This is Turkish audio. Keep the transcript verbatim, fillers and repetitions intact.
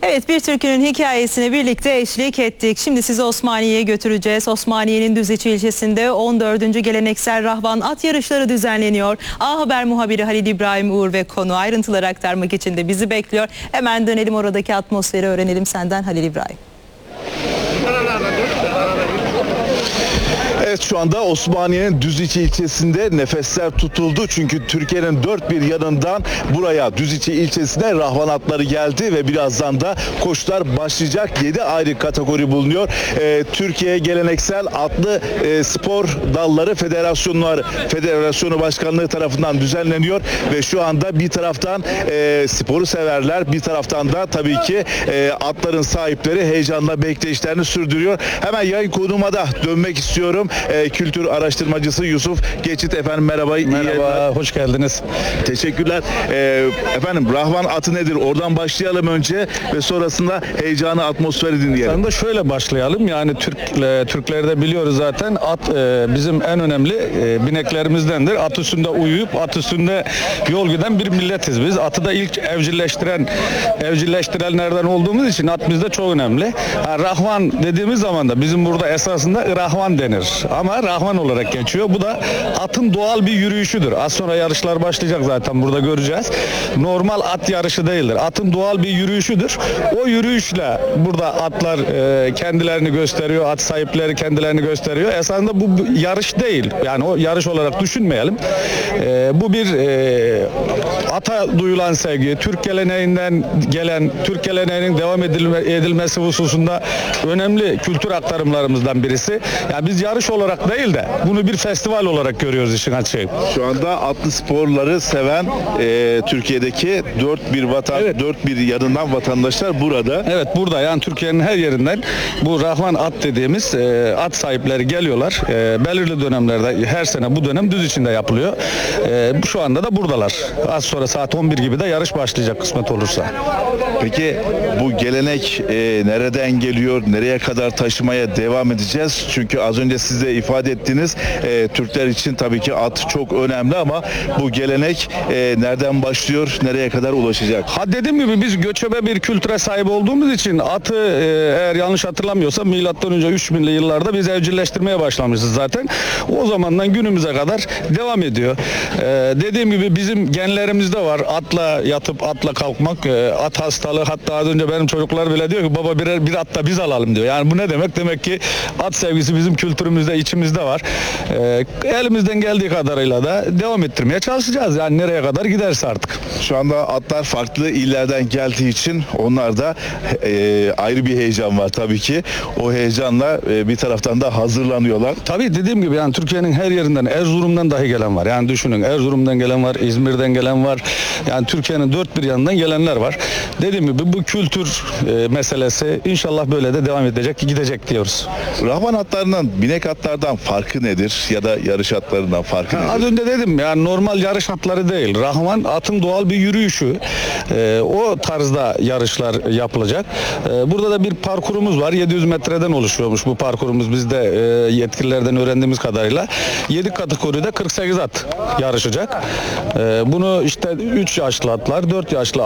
Evet, bir türkünün hikayesine birlikte eşlik ettik. Şimdi sizi Osmaniye'ye götüreceğiz. Osmaniye'nin Düziçi ilçesinde on dördüncü geleneksel Rahvan at yarışları düzenleniyor. A Haber muhabiri Halil İbrahim Uğur ve konu ayrıntıları aktarmak için de bizi bekliyor. Hemen dönelim, oradaki atmosferi öğrenelim senden Halil İbrahim. Evet, şu anda Osmaniye'nin Düziçi ilçesinde nefesler tutuldu. Çünkü Türkiye'nin dört bir yanından buraya Düziçi ilçesine Rahvan atları geldi ve birazdan da koşular başlayacak. yedi ayrı kategori bulunuyor. Ee, Türkiye Geleneksel Atlı e, Spor Dalları Federasyonları Federasyonu Başkanlığı tarafından düzenleniyor ve şu anda bir taraftan e, sporu severler, bir taraftan da tabii ki e, atların sahipleri heyecanla bekleyişlerini sürdürüyor. Hemen yayın konuğuma da dönmek istiyorum. E, kültür araştırmacısı Yusuf Geçit, efendim merhaba. Merhaba, hoş geldiniz. Teşekkürler. E, efendim Rahvan atı nedir? Oradan başlayalım önce ve sonrasında heyecanı, atmosferi dinleyelim. Aslında şöyle başlayalım. Yani Türk Türklerde biliyoruz zaten at e, bizim en önemli e, bineklerimizdendir. At üstünde uyuyup at üstünde yol giden bir milletiz biz. Atı da ilk evcilleştiren evcilleştirenlerden olduğumuz için at bizde çok önemli. Ha, Rahvan dediğimiz zaman da bizim burada esasında Rahvan denir. Ama Rahvan olarak geçiyor. Bu da atın doğal bir yürüyüşüdür. Az sonra yarışlar başlayacak, zaten burada göreceğiz. Normal at yarışı değildir. Atın doğal bir yürüyüşüdür. O yürüyüşle burada atlar e, kendilerini gösteriyor. At sahipleri kendilerini gösteriyor. Esasında bu yarış değil. Yani o yarış olarak düşünmeyelim. E, bu bir e, ata duyulan sevgi, Türk geleneğinden gelen, Türk geleneğinin devam edilme, edilmesi hususunda önemli kültür aktarımlarımızdan birisi. Yani biz yarış olarak değil de bunu bir festival olarak görüyoruz işin açığı. Şu anda atlı sporları seven e, Türkiye'deki dört bir vatan, Evet. dört bir yanından vatandaşlar burada. Evet, burada yani Türkiye'nin her yerinden bu Rahvan at dediğimiz e, at sahipleri geliyorlar. E, belirli dönemlerde, her sene bu dönem Düziçi'nde yapılıyor. E, şu anda da buradalar. Az sonra saat on bir gibi de yarış başlayacak kısmet olursa. Peki bu gelenek e, nereden geliyor? Nereye kadar taşımaya devam edeceğiz? Çünkü az önce siz de ifade ettiniz. E, Türkler için tabii ki at çok önemli ama bu gelenek e, nereden başlıyor? Nereye kadar ulaşacak? Ha, dediğim gibi biz göçebe bir kültüre sahip olduğumuz için atı e, eğer yanlış hatırlamıyorsam milattan önce üç binli yıllarda biz evcilleştirmeye başlamışız zaten. O zamandan günümüze kadar devam ediyor. E, dediğim gibi bizim genlerimizde var. Atla yatıp atla kalkmak, e, at hastalığı, hatta az önce benim çocuklar bile diyor ki baba birer bir at da biz alalım diyor. Yani bu ne demek? Demek ki at sevgisi bizim kültürümüzde, içimizde var. E, elimizden geldiği kadarıyla da devam ettirmeye çalışacağız. Yani nereye kadar giderse artık. Şu anda atlar farklı illerden geldiği için onlar da e, ayrı bir heyecan var tabii ki. O heyecanla e, bir taraftan da hazırlanıyorlar. Tabii dediğim gibi yani Türkiye'nin her yerinden, Erzurum'dan dahi gelen var. Yani düşünün, Erzurum'dan gelen var, İzmir'den gelen var. Yani Türkiye'nin dört bir yanından gelenler var. Dediğim gibi bu kültür e, meselesi inşallah böyle de devam edecek, gidecek diyoruz. Rahvan atlarının binek atlardan farkı nedir? Ya da yarış atlarından farkı Ha, nedir? az önce dedim yani normal yarış atları değil. Rahvan atın doğal bir yürüyüşü. E, o tarzda yarışlar yapılacak. E, burada da bir parkurumuz var. yedi yüz metreden oluşuyormuş bu parkurumuz. Biz de e, yetkililerden öğrendiğimiz kadarıyla yedi kategoride kırk sekiz at yarışacak. E, bunu işte üç yaşlı atlar, dört yaşlı